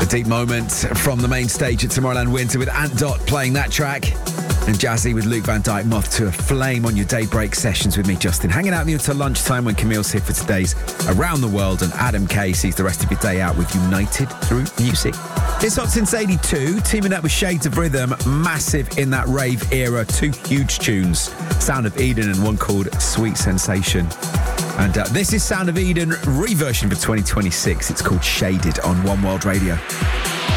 deep moment from the main stage at Tomorrowland Winter with Ant Dot playing that track. And Jazzy with Luke Van Dyke, Moth to a Flame on your daybreak sessions with me, Justin. Hanging out with you until lunchtime when Camille's here for today's Around the World, and Adam K sees the rest of your day out with United Through Music. It's hot since 82, teaming up with Shades of Rhythm, massive in that rave era. Two huge tunes, Sound of Eden and one called Sweet Sensation. And this is Sound of Eden reversion for 2026. It's called Shaded on One World Radio.